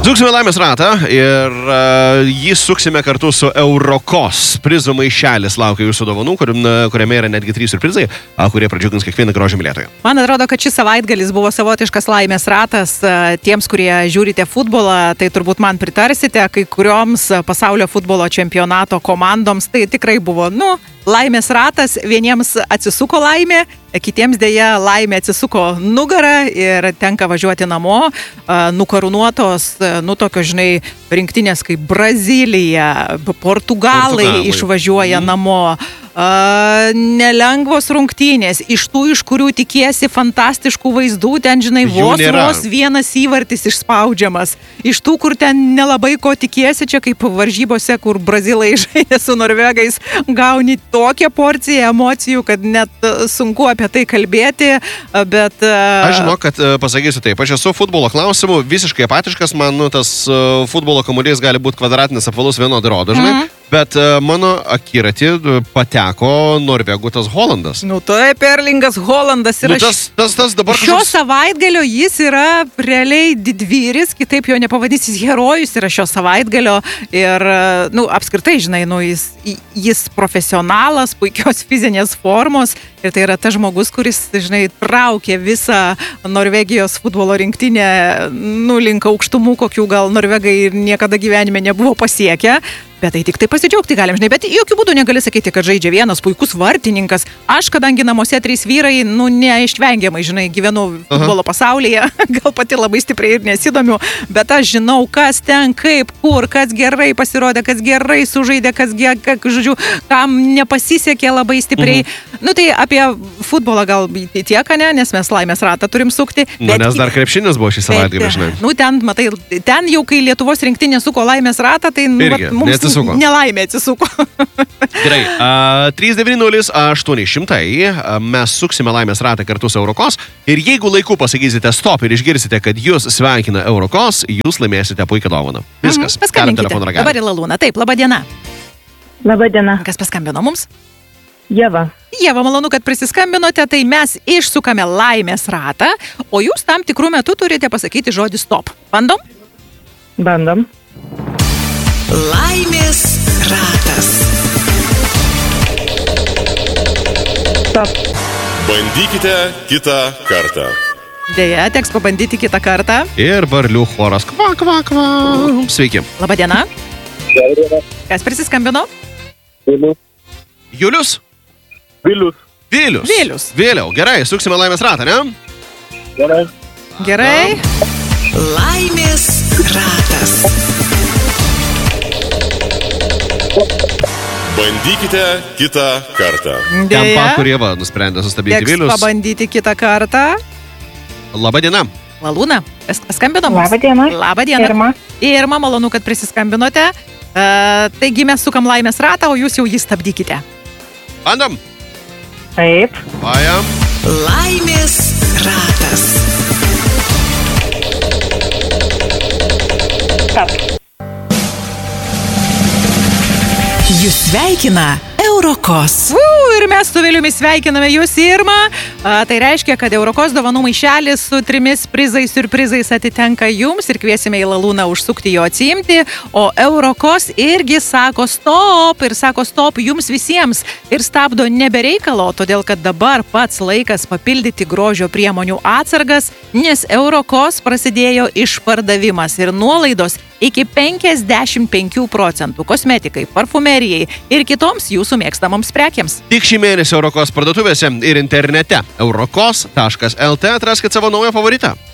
Suksime laimės ratą ir jį suksime kartu su Eurokos. Prizų maišelis laukia jūsų dovanų, kuriame yra netgi 3 surprizai, kurie pradžiugins kiekvieną grožio mylėtoją. Man atrodo, kad šis savaitgalis buvo savotiškas laimės ratas tiems, kurie žiūrite futbolą. Tai turbūt man pritarsite, kai kurioms pasaulio futbolo čempionato komandoms tai tikrai buvo, laimės ratas. Vieniems atsisuko laimė, kitiems dėja laimė atsisuko nugarą ir tenka važiuoti namo. Nukarūnuotos, tokios, rinktinės kaip Brazilija, Portugalai išvažiuoja namo. Nelengvos rungtynės, iš tų, iš kurių tikiesi fantastiškų vaizdų, ten, vos vienas įvartis išspaudžiamas. Iš tų, kur ten nelabai ko tikiesi, čia kaip varžybose, kur brazilai žaidė su norvegais, gauni tokią porciją emocijų, kad net sunku apie tai kalbėti, bet... Aš žinau, kad pasakysiu taip, aš esu futbolo klausimų visiškai apatiškas, man tas futbolo kamuolys gali būti kvadratinis, apvalus, vienodai rodo, bet mano akiratį pateko norvegų tas Holandas. Taip, Erlingas Holandas yra... tas dabar šio savaitgalio jis yra realiai didvyris, kitaip jo nepavadysis herojus, yra šio savaitgalio ir, apskritai, jis profesionalas, puikios fizinės formos ir tai yra tas žmogus, kuris, traukė visą Norvegijos futbolo rinktinę link aukštumų, kokių gal norvegai niekada gyvenime nebuvo pasiekę. Bet tai tik tai pasidžiaugti galim, bet jokių būdų negali sakyti, kad žaidžia vienas puikus vartininkas. Aš, kadangi namuose 3 vyrai, neišvengiamai, gyvenu futbolo pasaulyje, gal pati labai stipriai ir nesidomiu, bet aš žinau, kas ten, kaip, kur, kas gerai pasirodė, kas gerai sužaidė, kam nepasisekė labai stipriai. Tai apie futbolą gal tiek, nes mes laimės ratą turim sukti. Nes dar krepšinis buvo šį savaitgalį, ten, matai, ten jau, kai Lietuvos rinktinė suko laimės ratą, tai mums nelaimė atsisuko. Gerai, 390-800 mes suksime laimės ratą kartu su Eurokos ir jeigu laiku pasakysite stop ir išgirsite, kad jūs sveikina Eurokos, jūs laimėsite puikią dovaną. Viskas. Paskambinkite. Dabar į Lalūną. Taip, laba diena. Labą dieną. Kas paskambino mums? Ieva. Ieva, malonu, kad prisiskambinote, tai mes išsukame laimės ratą, o jūs tam tikrų metų turite pasakyti žodį stop. Bandom? Bandom. Laimės ratas. Stop. Bandykite kitą kartą. Deja, teks pabandyti kitą kartą. Ir varlių choras. Kva, kva, kva. Sveiki. Labą dieną. Kas prisiskambino? Julius? Vilius. Vėliau. Gerai, suksime laimės ratą, ne? Gerai. Laimės ratas. Bandykite kitą kartą. Ten pat, kurie nusprendė sustabdyti Vilius. Teks pabandyti kitą kartą. Labą dieną. Lalūna, skambino mums. Labą dieną. Labą dieną. Irma, malonu, kad prisiskambinote. Taigi mes sukam laimės ratą, o jūs jau jį stabdykite. Bandom. Taip. Vajam. Laimės ratas. Stop. Jūs sveikina Eurokos. Ir mes su Viliumi sveikiname jūs, Irma. Tai reiškia, kad Eurokos dovanų maišelis su 3 prizais ir prizais atitenka jums ir kviesime į Lalūną užsukti jo atsiimti. O Eurokos irgi sako stop jums visiems ir stabdo nebereikalo, todėl kad dabar pats laikas papildyti grožio priemonių atsargas, nes Eurokos prasidėjo išpardavimas ir nuolaidos iki 55% kosmetikai, parfumerijai ir kitoms jūsų mėgstamoms prekiams. Tik šį mėnesį Eurokos parduotuvėse ir internete eurokos.lt atraskit savo naują favoritą.